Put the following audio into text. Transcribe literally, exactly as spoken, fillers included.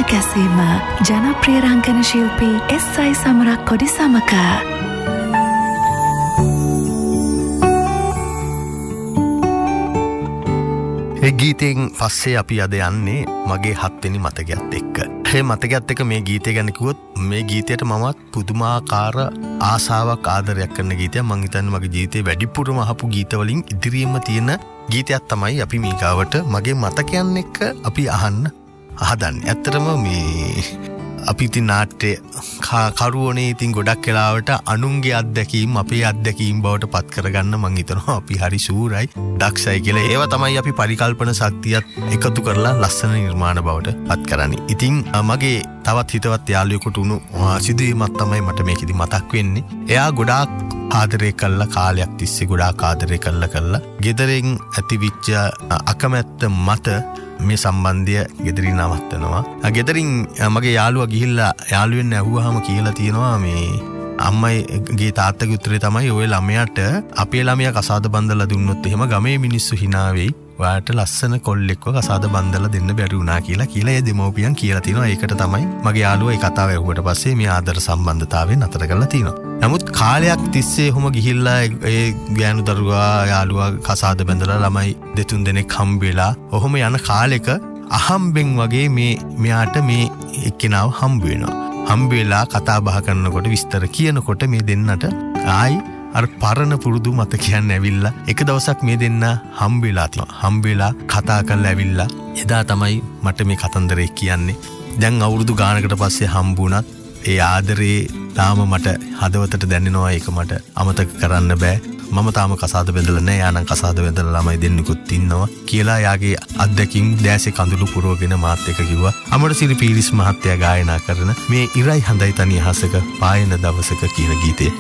ගැසීම ජනප්‍රිය රංගන ශිල්පී එස් ආයි සමරක් කොඩි සමක. ඒ ගීතයෙන් පස්සේ අපි අද යන්නේ මගේ හත්වෙනි මතකයත් එක්ක. ඒ මතකයත් එක්ක මේ ගීතය ගැන කිව්වොත් මේ ගීතයට මමත් පුදුමාකාර ආසාවක් ආදරයක් කරන ගීතයක්. මං හිතන්නේ මගේ ජීවිතේ වැඩිපුරම අහපු ගීත වලින් ඉදිරියෙම තියෙන ගීතයක් තමයි අපි මේකවට මගේ මතකයන් එක්ක අපි අහන්න හදන්නේ. ඇත්තටම මේ අපි ඉතින් නාට්‍ය කරුවෝනේ ඉතින් ගොඩක් වෙලාවට අනුන්ගේ අත්දැකීම් අපේ අත්දැකීම් බවට පත් කරගන්න මං හිතනවා අපි හරි සූරයි දක්ෂයි කියලා. ඒවා තමයි අපි පරිකල්පන ශක්තියත් එකතු කරලා ලස්සන නිර්මාණ බවට පත් කරන්නේ. ඉතින් මගේ තවත් හිතවත් යාළුවෙකුට උණු සිදුවීමක් තමයි මට මේකෙදි මතක් වෙන්නේ. එයා ගොඩාක් ආදරය කළා කාලයක් තිස්සේ ගොඩාක් ආදරය කළා කළා. ගෙදරින් ඇතිවිච්ච අකමැත්ත මත මේ සම්බන්ධය ගෙදරින් නවත්තනවා. ගෙදරින් මගේ යාළුවා ගිහිල්ලා යාළුවෙන් ඇහුවාම කියලා තියෙනවා මේ අම්මගේ තාත්තගේ උත්තරේ තමයි ඔය ළමයාට අපේ ළමයා කසාද බඳලා දුන්නොත් එහෙම ගමේ මිනිස්සු hina වෙයි. ඔයාට ලස්සන කොල්ලෙක්ව කසාද බඳලා දෙන්න බැරි වුණා කියලා කියලා ඒ දෙමව්පියන් කියලා තියෙනවා. ඒකට තමයි මගේ යාළුවා ඒ කතාව ඇහුවට පස්සේ මේ ආදර සම්බන්ධතාවය නතර කරලා තියෙනවා. නමුත් කාලයක් තිස්සේ ඔහොම ගිහිල්ලා ඒ ගෑනු දරුවා යාළුවා කසාද බඳලා ළමයි දෙතුන් දෙනෙක් හම්බ වෙලා ඔහොම යන කාලෙක අහම්බෙන් වගේ මේ මෙයාට මේ එක්කෙනාව හම්බ වෙනවා. හම්බ වෙලා කතා බහ කරනකොට විස්තර කියනකොට මේ දෙන්නට ආයි අර පරණ පුරුදු මතකයන් ඇවිල්ලා එක දවසක් මේ දෙන්න හම්බ වෙලා තියෙනවා. හම්බ වෙලා කතා කරලා ඇවිල්ලා එදා තමයි මට මේ කතන්දරේ කියන්නේ. දැන් අවුරුදු ගානකට පස්සේ හම්බ වුණත් ඒ ආදරේ තාම මට හදවතට දැනෙනවා. ඒක මට අමතක කරන්න බෑ. මම තාම කසාද බැඳලා නැහැ. යානම් කසාද බැඳලා ළමයි දෙන්නෙකුත් ඉන්නවා කියලා යාගේ අත්දැකීම් දැසේ කඳුළු පුරවගෙන මාත් එක්ක කිව්වා. අමරසිරි පීරිස් මහත්තයා ගායනා කරන මේ ඉරයි හඳයි තනි අහසක පායන දවසක කියන ගීතය